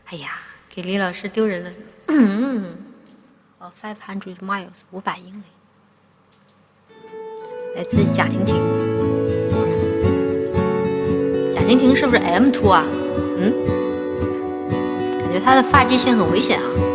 哎呀，给李老师丢人了。哦，500 miles 500英里，来自贾婷婷。贾婷婷是不是 M2 啊？感觉她的发际线很危险啊。